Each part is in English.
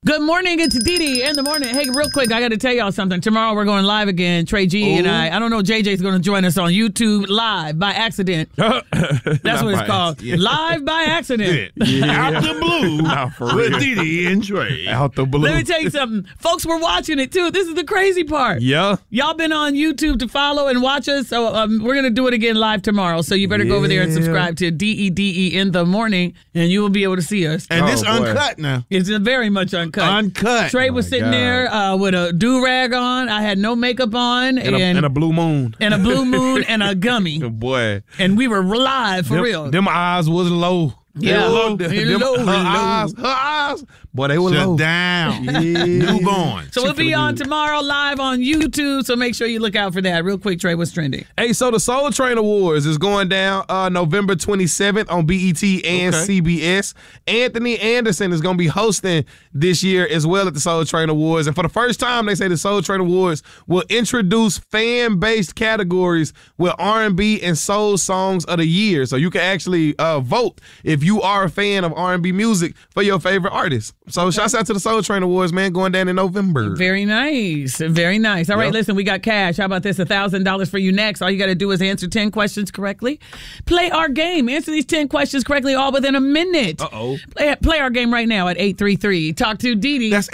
Good morning, it's Didi in the morning. Hey, real quick, I got to tell y'all something. Tomorrow we're going live again. Trey G and I don't know, JJ's going to join us on YouTube live by accident. That's what it's called. Yeah. Live by accident. Yeah. Out the blue with Didi and Trey. Out the blue. Let me tell you something. Folks were watching it too. This is the crazy part. Yeah. Y'all been on YouTube to follow and watch us, so we're going to do it again live tomorrow. So you better go over there and subscribe to DEDE in the morning, and you will be able to see us. And this uncut now. It's very much uncut. Uncut. Trey was sitting there with a do-rag on. I had no makeup on. And a blue moon. And a blue moon and a gummy. Boy. And we were live for real. Them eyes was low. Yeah. Her eyes. Boy, they were low. Shut down. Newborn. So we'll be on tomorrow live on YouTube, so make sure you look out for that. Real quick, Trey, what's trending? Hey, so the Soul Train Awards is going down November 27th on BET and CBS. Anthony Anderson is going to be hosting this year as well at the Soul Train Awards. And for the first time, they say the Soul Train Awards will introduce fan-based categories with R&B and soul songs of the year. So you can actually vote if you are a fan of R&B music for your favorite artist. So shouts out to the Soul Train Awards, man, going down in November. Very nice. Very nice. All right, listen, we got cash. How about this? $1,000 for you next. All you got to do is answer 10 questions correctly. Play our game. Answer these 10 questions correctly all within a minute. Uh-oh. Play our game right now at 833. Talk to Didi. That's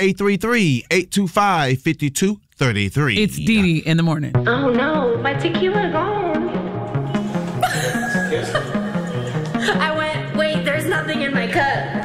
833-825-5233. It's Didi in the morning. Oh no, my tequila gone. I went, wait, there's nothing in my cup.